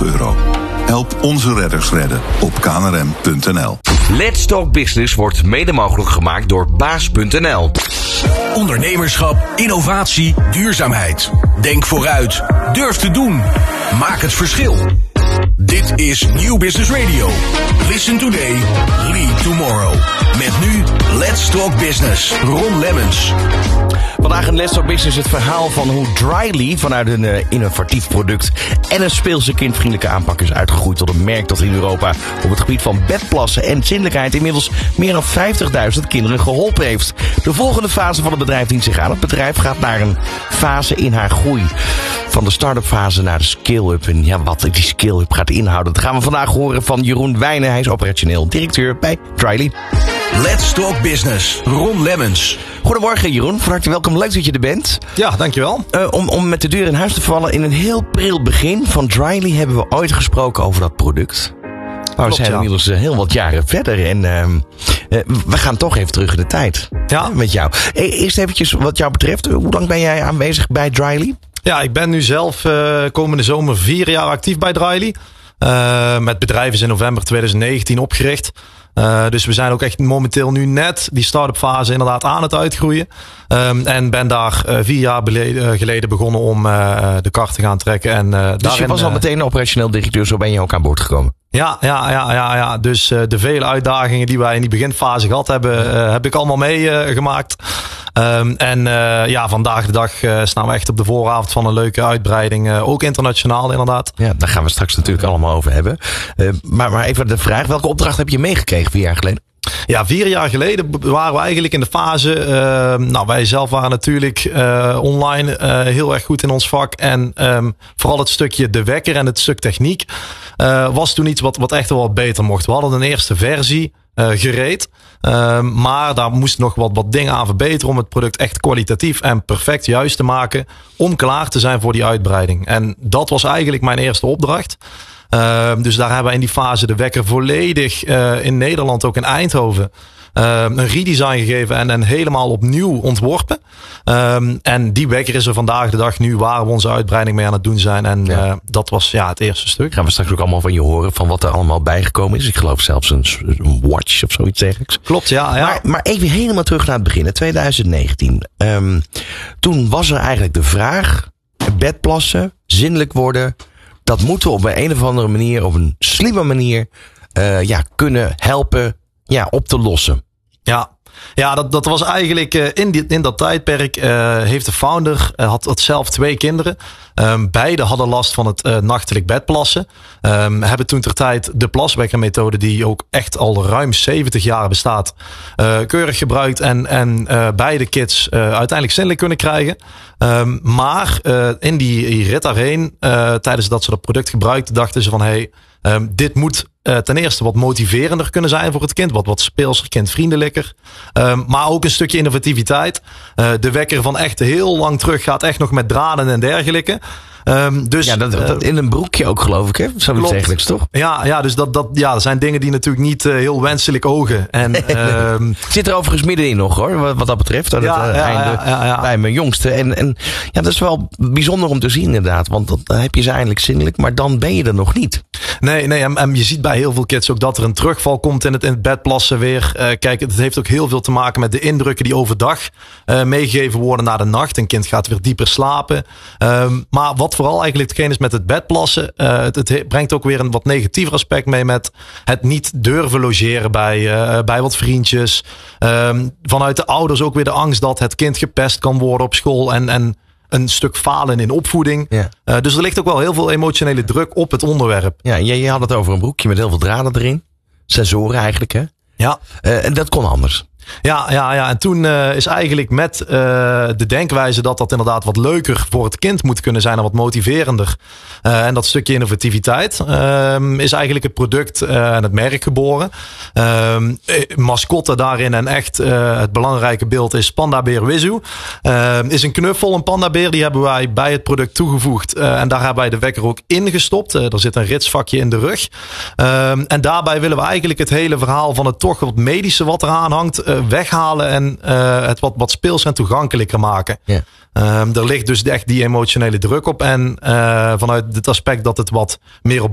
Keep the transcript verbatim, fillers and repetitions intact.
euro. Help onze redders redden op k n r m punt n l. Let's Talk Business wordt mede mogelijk gemaakt door baas punt n l. Ondernemerschap, innovatie, duurzaamheid. Denk vooruit. Durf te doen. Maak het verschil. Dit is Nieuw Business Radio. Listen today, lead tomorrow. Met nu Let's Talk Business. Ron Lemmens. Vandaag in Let's Talk Business het verhaal van hoe Dryly vanuit een uh, innovatief product en een speelse kindvriendelijke aanpak is uitgegroeid tot een merk dat in Europa op het gebied van bedplassen en zindelijkheid inmiddels meer dan vijftigduizend kinderen geholpen heeft. De volgende fase van het bedrijf dient zich aan. Het bedrijf gaat naar een fase in haar groei. Van de start-up fase naar de scale-up. En ja, wat die scale-up gaat inhouden, dat gaan we vandaag horen van Jeroen Wijnen. Hij is operationeel directeur bij Dryly. Let's Talk Business. Ron Lemmens. Goedemorgen Jeroen, van harte welkom. Leuk dat je er bent. Ja, dankjewel. Uh, om, om met de deur in huis te vallen, in een heel pril begin van Dryly hebben we ooit gesproken over dat product. Maar Klopt, we zijn ja. inmiddels uh, heel wat jaren verder en uh, uh, we gaan toch even terug in de tijd. Ja. Uh, met jou. E- eerst eventjes wat jou betreft, hoe lang ben jij aanwezig bij Dryly? Ja, ik ben nu zelf uh, komende zomer vier jaar actief bij Dryly. Uh, met bedrijf is in november twintig negentien opgericht. Uh, dus we zijn ook echt momenteel nu net die start-up fase inderdaad aan het uitgroeien. Um, en ben daar uh, vier jaar beleden, geleden begonnen om uh, de kar te gaan trekken. En, uh, dus daarin, je was al meteen operationeel directeur, zo ben je ook aan boord gekomen? Ja, ja, ja, ja, ja. Dus uh, de vele uitdagingen die wij in die beginfase gehad hebben, uh, heb ik allemaal meegemaakt. Uh, um, en uh, ja, vandaag de dag uh, staan we echt op de vooravond van een leuke uitbreiding. Uh, ook internationaal inderdaad. Ja, daar gaan we straks natuurlijk allemaal over hebben. Uh, maar, maar even de vraag, welke opdracht heb je meegekregen vier jaar geleden? Ja, vier jaar geleden waren we eigenlijk in de fase. Uh, nou, wij zelf waren natuurlijk uh, online uh, heel erg goed in ons vak. En um, vooral het stukje de wekker en het stuk techniek uh, was toen iets wat, wat echt wel wat beter mocht. We hadden een eerste versie uh, gereed. Uh, maar daar moesten nog wat, wat dingen aan verbeteren om het product echt kwalitatief en perfect juist te maken. Om klaar te zijn voor die uitbreiding. En dat was eigenlijk mijn eerste opdracht. Uh, dus daar hebben we in die fase de wekker volledig uh, in Nederland, ook in Eindhoven, uh, een redesign gegeven en, en helemaal opnieuw ontworpen. Um, en die wekker is er vandaag de dag nu waar we onze uitbreiding mee aan het doen zijn. En ja. uh, dat was ja het eerste stuk. Gaan we straks ook allemaal van je horen van wat er allemaal bijgekomen is. Ik geloof zelfs een, een watch of zoiets dergelijks. Klopt, ja. ja. Maar, maar even helemaal terug naar het begin, twintig negentien. Um, toen was er eigenlijk de vraag, bedplassen, zindelijk worden, dat moeten we op een, een of andere manier, op een slimme manier, uh, ja, kunnen helpen ja, op te lossen. Ja. Ja, dat, dat was eigenlijk uh, in, die, in dat tijdperk uh, heeft de founder, uh, had, had zelf twee kinderen. Um, beide hadden last van het uh, nachtelijk bedplassen. Um, hebben toen ter tijd de plaswekkermethode, die ook echt al ruim zeventig jaar bestaat, uh, keurig gebruikt. En, en uh, beide kids uh, uiteindelijk zindelijk kunnen krijgen. Um, maar uh, in die, die rit daarheen, uh, tijdens dat ze dat product gebruikten, dachten ze van hey, um, dit moet Uh, ten eerste wat motiverender kunnen zijn voor het kind. Wat, wat speelser, kindvriendelijker. Um, maar ook een stukje innovativiteit. Uh, de wekker van echt heel lang terug gaat echt nog met draden en dergelijke. Um, dus, ja, dat, dat in een broekje ook geloof ik, hè? Zoiets eigenlijk, toch? Ja, ja, dus dat, dat ja, dat zijn dingen die natuurlijk niet uh, heel wenselijk ogen. En, um, zit er overigens middenin nog hoor, wat, wat dat betreft. Aan ja, het uh, ja, einde ja, ja, ja. bij mijn jongste. En, en ja, dat is wel bijzonder om te zien inderdaad. Want dan heb je ze eindelijk zindelijk, maar dan ben je er nog niet. Nee, nee en, en je ziet bij heel veel kids ook dat er een terugval komt in het, in het bedplassen weer. Uh, kijk, het heeft ook heel veel te maken met de indrukken die overdag uh, meegegeven worden naar de nacht. Een kind gaat weer dieper slapen. Um, maar wat vooral eigenlijk hetgeen is met het bedplassen. Uh, het, het brengt ook weer een wat negatiever aspect mee met het niet durven logeren bij, uh, bij wat vriendjes. Um, vanuit de ouders ook weer de angst dat het kind gepest kan worden op school en, en een stuk falen in opvoeding. Ja. Uh, dus er ligt ook wel heel veel emotionele druk op het onderwerp. Ja, je, je had het over een broekje met heel veel draden erin. Sensoren eigenlijk, hè? Ja. Uh, en dat kon anders. Ja, ja, ja, en toen uh, is eigenlijk met uh, de denkwijze dat dat inderdaad wat leuker voor het kind moet kunnen zijn en wat motiverender. Uh, en dat stukje innovativiteit uh, is eigenlijk het product uh, en het merk geboren. Uh, mascotte daarin en echt uh, het belangrijke beeld is Pandabeer Wizu. Uh, is een knuffel, een pandabeer, die hebben wij bij het product toegevoegd. Uh, en daar hebben wij de wekker ook ingestopt. Uh, er zit een ritsvakje in de rug. Uh, en daarbij willen we eigenlijk het hele verhaal van het toch wat medische wat eraan hangt uh, weghalen en uh, het wat, wat speels en toegankelijker maken. Yeah. Um, er ligt dus echt die emotionele druk op. En uh, vanuit het aspect dat het wat meer op